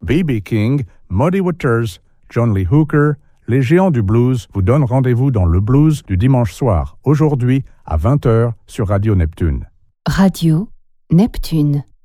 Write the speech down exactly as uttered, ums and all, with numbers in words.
B B King, Muddy Waters, John Lee Hooker, les géants du blues vous donnent rendez-vous dans le blues du dimanche soir, aujourd'hui à vingt heures sur Radio Neptune. Radio Neptune.